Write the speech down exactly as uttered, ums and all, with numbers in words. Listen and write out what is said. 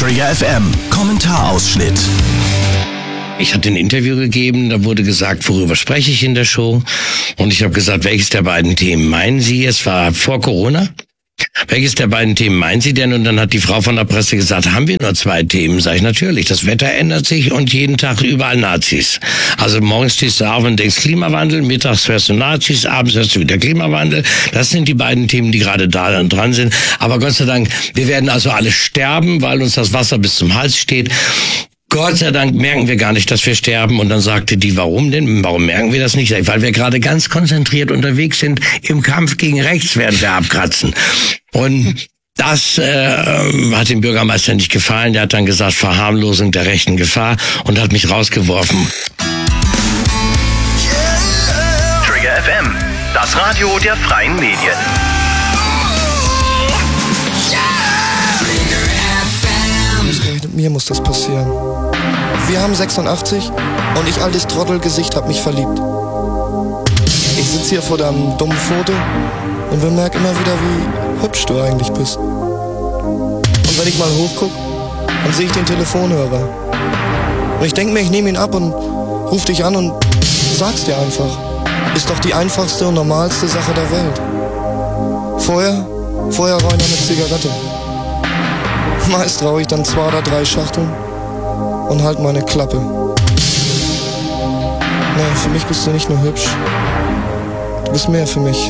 Trigger F M, Kommentarausschnitt. Ich hatte ein Interview gegeben, da wurde gesagt, worüber spreche ich in der Show? Und ich habe gesagt, welches der beiden Themen meinen Sie? Es war vor Corona. Welches der beiden Themen meinen Sie denn? Und dann hat die Frau von der Presse gesagt, haben wir nur zwei Themen? Sag ich, natürlich, das Wetter ändert sich und jeden Tag überall Nazis. Also morgens stehst du auf und denkst Klimawandel, mittags hörst du Nazis, abends hörst du wieder Klimawandel. Das sind die beiden Themen, die gerade da und dran sind. Aber Gott sei Dank, wir werden also alle sterben, weil uns das Wasser bis zum Hals steht. Gott sei Dank merken wir gar nicht, dass wir sterben. Und dann sagte die, warum denn? Warum merken wir das nicht? Weil wir gerade ganz konzentriert unterwegs sind. Im Kampf gegen rechts werden wir abkratzen. Und das äh, hat dem Bürgermeister nicht gefallen. Der hat dann gesagt, Verharmlosung der rechten Gefahr und hat mich rausgeworfen. Trigger F M, das Radio der freien Medien. Mit mir muss das passieren. Wir haben sechsundachtzig und ich, altes Trottelgesicht, hab mich verliebt. Ich sitz hier vor deinem dummen Foto und bemerk immer wieder, wie hübsch du eigentlich bist. Und wenn ich mal hochguck, dann sehe ich den Telefonhörer. Und ich denk mir, ich nehme ihn ab und ruf dich an und sag's dir einfach. Ist doch die einfachste und normalste Sache der Welt. Vorher, vorher rein eine Zigarette. Meist rauche ich dann zwei oder drei Schachteln und halt meine Klappe. Nee, für mich bist du nicht nur hübsch. Du bist mehr für mich.